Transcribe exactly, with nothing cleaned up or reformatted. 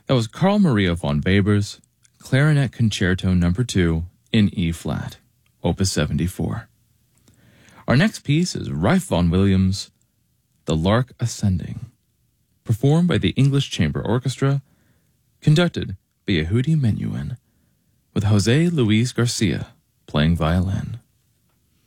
That was Carl Maria von Weber's Clarinet Concerto Number two in E flat, Opus seventy-four. Our next piece is Ralph Vaughan Williams' The Lark Ascending, performed by the English Chamber Orchestra, conducted by Yehudi Menuhin, with Jose Luis Garcia playing violin.